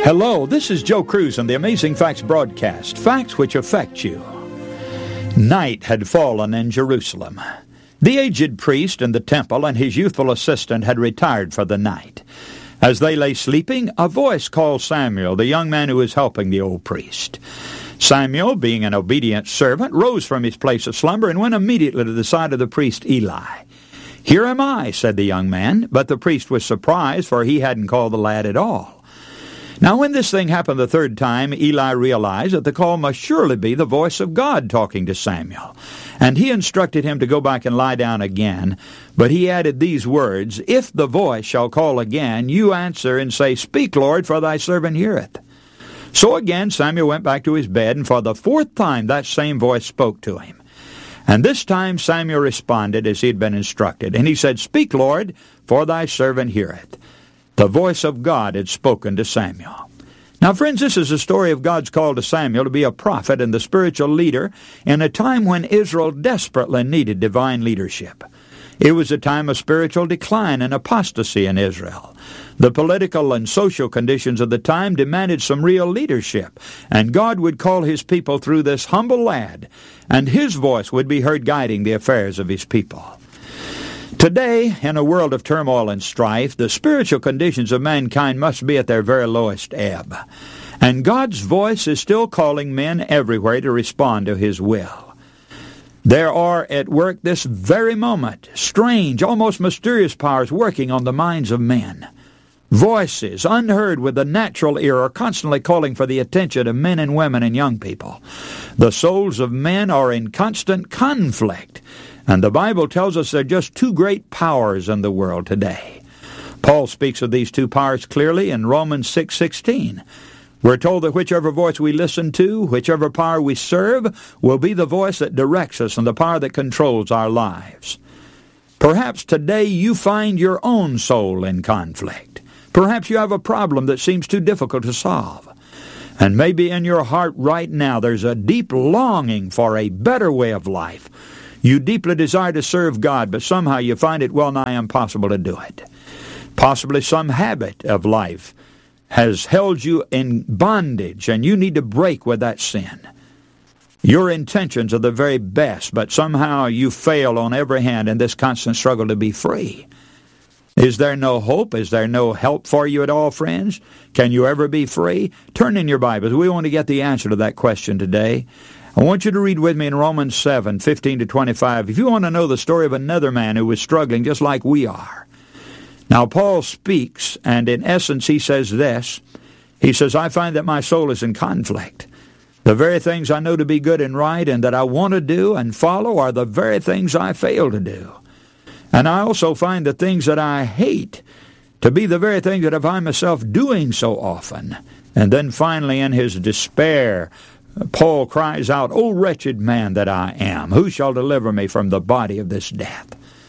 Hello, this is Joe Cruz on the Amazing Facts broadcast, facts which affect you. Night had fallen in Jerusalem. The aged priest in the temple and his youthful assistant had retired for the night. As they lay sleeping, a voice called Samuel, the young man who was helping the old priest. Samuel, being an obedient servant, rose from his place of slumber and went immediately to the side of the priest Eli. "Here am I," said the young man, but the priest was surprised, for he hadn't called the lad at all. Now when this thing happened the third time, Eli realized that the call must surely be the voice of God talking to Samuel. And he instructed him to go back and lie down again. But he added these words, "If the voice shall call again, you answer and say, 'Speak, Lord, for thy servant heareth.'" So again Samuel went back to his bed, and for the fourth time that same voice spoke to him. And this time Samuel responded as he had been instructed. And he said, "Speak, Lord, for thy servant heareth." The voice of God had spoken to Samuel. Now, friends, this is a story of God's call to Samuel to be a prophet and the spiritual leader in a time when Israel desperately needed divine leadership. It was a time of spiritual decline and apostasy in Israel. The political and social conditions of the time demanded some real leadership, and God would call his people through this humble lad, and his voice would be heard guiding the affairs of his people. Today, in a world of turmoil and strife, the spiritual conditions of mankind must be at their very lowest ebb. And God's voice is still calling men everywhere to respond to his will. There are at work this very moment strange, almost mysterious powers working on the minds of men. Voices unheard with the natural ear are constantly calling for the attention of men and women and young people. The souls of men are in constant conflict. And the Bible tells us there are just two great powers in the world today. Paul speaks of these two powers clearly in Romans 6:16. We're told that whichever voice we listen to, whichever power we serve, will be the voice that directs us and the power that controls our lives. Perhaps today you find your own soul in conflict. Perhaps you have a problem that seems too difficult to solve. And maybe in your heart right now there's a deep longing for a better way of life. You deeply desire to serve God, but somehow you find it well nigh impossible to do it. Possibly some habit of life has held you in bondage, and you need to break with that sin. Your intentions are the very best, but somehow you fail on every hand in this constant struggle to be free. Is there no hope? Is there no help for you at all, friends? Can you ever be free? Turn in your Bibles. We want to get the answer to that question today. I want you to read with me in Romans 7:15-25. If you want to know the story of another man who was struggling just like we are. Now, Paul speaks, and in essence he says this. He says, "I find that my soul is in conflict. The very things I know to be good and right and that I want to do and follow are the very things I fail to do. And I also find the things that I hate to be the very things that I find myself doing so often." And then finally in his despair, Paul cries out, "O wretched man that I am, who shall deliver me from the body of this death?"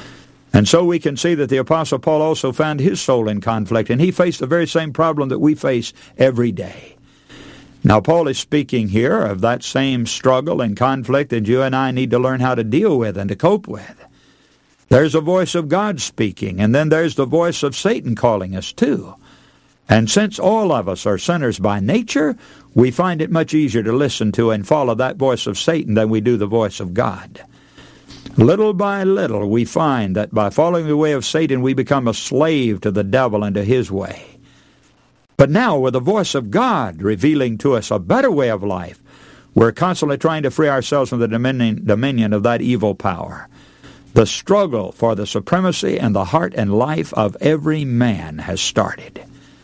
And so we can see that the Apostle Paul also found his soul in conflict, and he faced the very same problem that we face every day. Now, Paul is speaking here of that same struggle and conflict that you and I need to learn how to deal with and to cope with. There's a voice of God speaking, and then there's the voice of Satan calling us too. And since all of us are sinners by nature, we find it much easier to listen to and follow that voice of Satan than we do the voice of God. Little by little, we find that by following the way of Satan, we become a slave to the devil and to his way. But now, with the voice of God revealing to us a better way of life, we're constantly trying to free ourselves from the dominion of that evil power. The struggle for the supremacy and the heart and life of every man has started.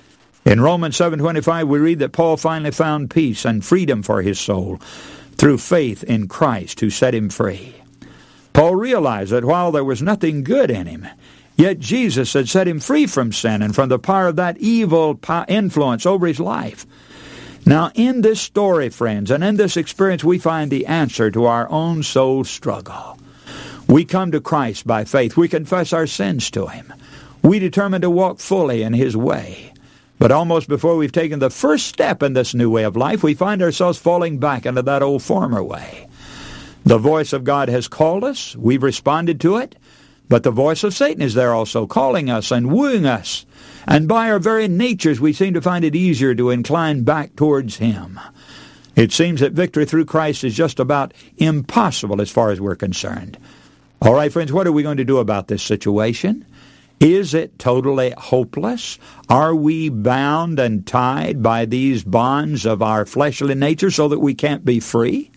In Romans 7:25, we read that Paul finally found peace and freedom for his soul through faith in Christ who set him free. Paul realized that while there was nothing good in him, yet Jesus had set him free from sin and from the power of that evil influence over his life. Now, in this story, friends, and in this experience, we find the answer to our own soul struggle. We come to Christ by faith. We confess our sins to him. We determine to walk fully in his way. But almost before we've taken the first step in this new way of life, we find ourselves falling back into that old former way. The voice of God has called us. We've responded to it. But the voice of Satan is there also, calling us and wooing us. And by our very natures, we seem to find it easier to incline back towards him. It seems that victory through Christ is just about impossible as far as we're concerned. All right, friends, what are we going to do about this situation? Is it totally hopeless? Are we bound and tied by these bonds of our fleshly nature so that we can't be free?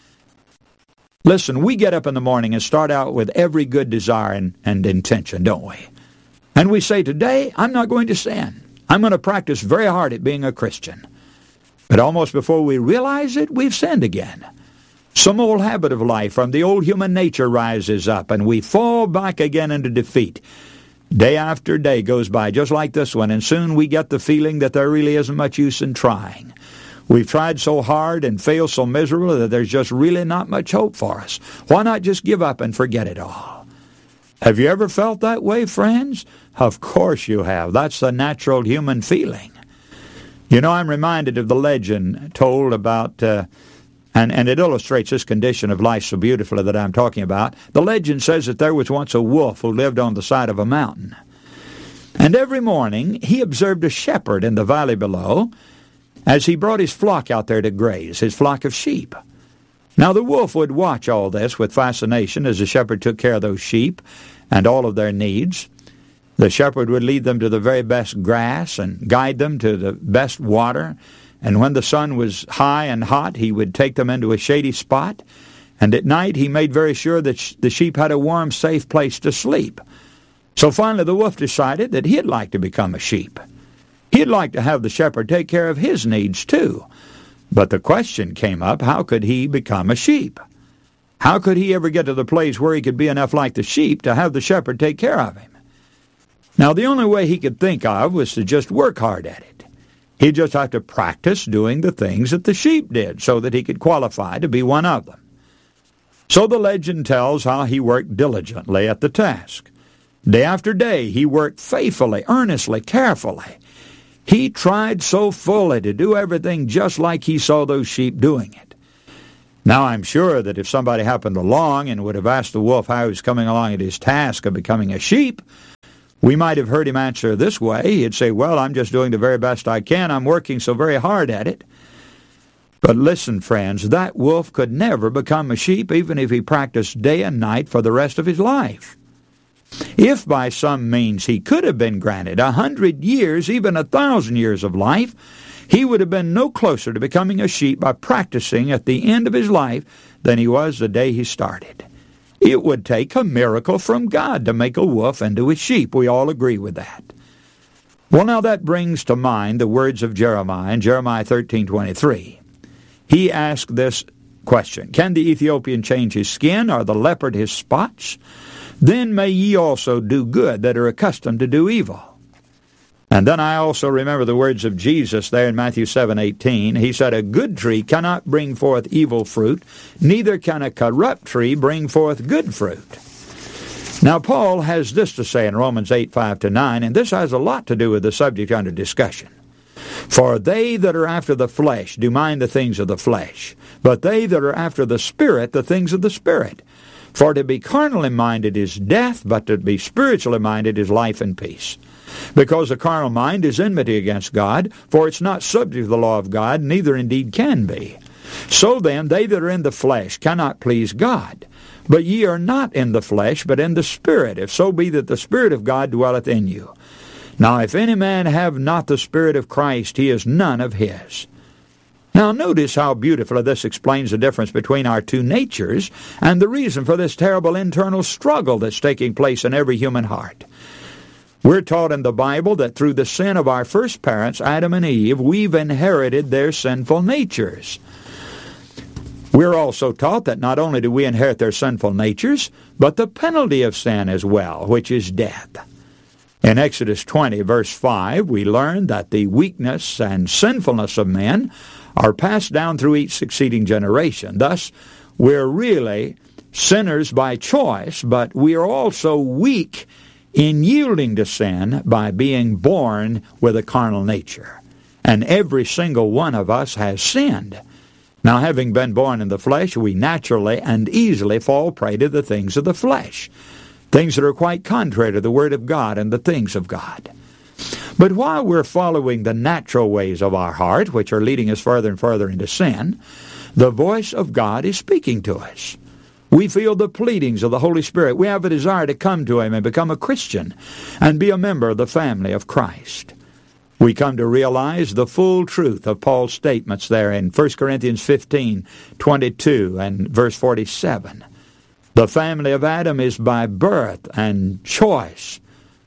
Listen, we get up in the morning and start out with every good desire and intention, don't we? And we say, today, I'm not going to sin. I'm going to practice very hard at being a Christian. But almost before we realize it, we've sinned again. Some old habit of life from the old human nature rises up, and we fall back again into defeat. Day after day goes by, just like this one, and soon we get the feeling that there really isn't much use in trying. We've tried so hard and failed so miserably that there's just really not much hope for us. Why not just give up and forget it all? Have you ever felt that way, friends? Of course you have. That's the natural human feeling. You know, I'm reminded of the legend told about, and it illustrates this condition of life so beautifully that I'm talking about. The legend says that there was once a wolf who lived on the side of a mountain. And every morning he observed a shepherd in the valley below as he brought his flock out there to graze, his flock of sheep. Now the wolf would watch all this with fascination as the shepherd took care of those sheep and all of their needs. The shepherd would lead them to the very best grass and guide them to the best water. And when the sun was high and hot, he would take them into a shady spot. And at night, he made very sure that the sheep had a warm, safe place to sleep. So finally, the wolf decided that he'd like to become a sheep. He'd like to have the shepherd take care of his needs, too. But the question came up, how could he become a sheep? How could he ever get to the place where he could be enough like the sheep to have the shepherd take care of him? Now, the only way he could think of was to just work hard at it. He'd just have to practice doing the things that the sheep did so that he could qualify to be one of them. So the legend tells how he worked diligently at the task. Day after day, he worked faithfully, earnestly, carefully. He tried so fully to do everything just like he saw those sheep doing it. Now, I'm sure that if somebody happened along and would have asked the wolf how he was coming along at his task of becoming a sheep, we might have heard him answer this way. He'd say, well, I'm just doing the very best I can. I'm working so very hard at it. But listen, friends, that wolf could never become a sheep even if he practiced day and night for the rest of his life. If by some means he could have been granted 100 years, even 1,000 years of life, he would have been no closer to becoming a sheep by practicing at the end of his life than he was the day he started. It would take a miracle from God to make a wolf into a sheep. We all agree with that. Well, now that brings to mind the words of Jeremiah in Jeremiah 13:23. He asked this question, can the Ethiopian change his skin, or the leopard his spots? Then may ye also do good that are accustomed to do evil. And then I also remember the words of Jesus there in Matthew 7:18. He said, a good tree cannot bring forth evil fruit, neither can a corrupt tree bring forth good fruit. Now Paul has this to say in Romans 8:5-9, and this has a lot to do with the subject under discussion. For they that are after the flesh do mind the things of the flesh, but they that are after the Spirit the things of the Spirit. For to be carnally minded is death, but to be spiritually minded is life and peace. Because the carnal mind is enmity against God, for it's not subject to the law of God, neither indeed can be. So then, they that are in the flesh cannot please God. But ye are not in the flesh, but in the Spirit, if so be that the Spirit of God dwelleth in you. Now if any man have not the Spirit of Christ, he is none of his. Now notice how beautifully this explains the difference between our two natures and the reason for this terrible internal struggle that's taking place in every human heart. We're taught in the Bible that through the sin of our first parents, Adam and Eve, we've inherited their sinful natures. We're also taught that not only do we inherit their sinful natures, but the penalty of sin as well, which is death. In Exodus 20, verse 5, we learn that the weakness and sinfulness of men are passed down through each succeeding generation. Thus, we're really sinners by choice, but we are also weak in yielding to sin by being born with a carnal nature. And every single one of us has sinned. Now, having been born in the flesh, we naturally and easily fall prey to the things of the flesh. things that are quite contrary to the Word of God and the things of God. But while we're following the natural ways of our heart, which are leading us further and further into sin, the voice of God is speaking to us. We feel the pleadings of the Holy Spirit. We have a desire to come to Him and become a Christian and be a member of the family of Christ. We come to realize the full truth of Paul's statements there in 1 Corinthians 15:22 and verse 47. The family of Adam is by birth and choice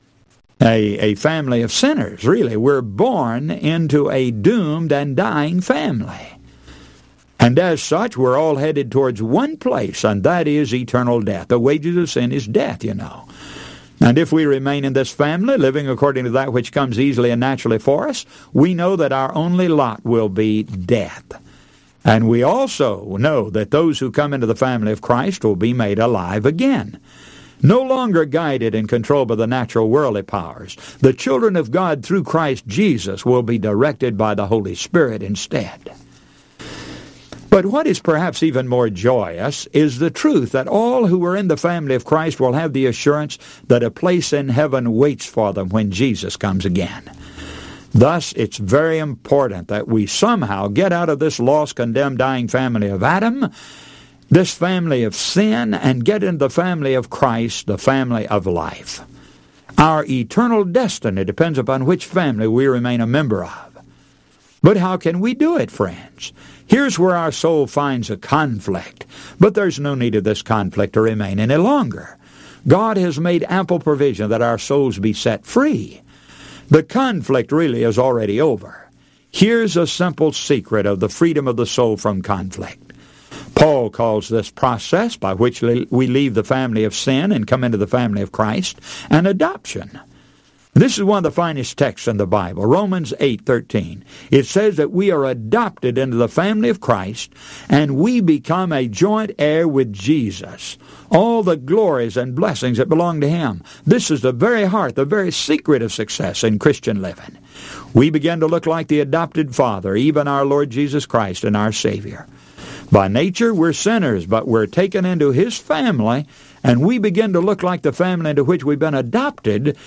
a family of sinners, really. We're born into a doomed and dying family. And as such, we're all headed towards one place, and that is eternal death. The wages of sin is death, you know. And if we remain in this family, living according to that which comes easily and naturally for us, we know that our only lot will be death. And we also know that those who come into the family of Christ will be made alive again. No longer guided and controlled by the natural worldly powers. The children of God through Christ Jesus will be directed by the Holy Spirit instead. But what is perhaps even more joyous is the truth that all who are in the family of Christ will have the assurance that a place in heaven waits for them when Jesus comes again. Thus, it's very important that we somehow get out of this lost, condemned, dying family of Adam, this family of sin, and get into the family of Christ, the family of life. Our eternal destiny depends upon which family we remain a member of. But how can we do it, friends? Here's where our soul finds a conflict. But there's no need of this conflict to remain any longer. God has made ample provision that our souls be set free. The conflict really is already over. Here's a simple secret of the freedom of the soul from conflict. Paul calls this process by which we leave the family of sin and come into the family of Christ an adoption. This is one of the finest texts in the Bible, Romans 8:13. It says that we are adopted into the family of Christ, and we become a joint heir with Jesus. All the glories and blessings that belong to Him. This is the very heart, the very secret of success in Christian living. We begin to look like the adopted Father, even our Lord Jesus Christ and our Savior. By nature, we're sinners, but we're taken into His family, and we begin to look like the family into which we've been adopted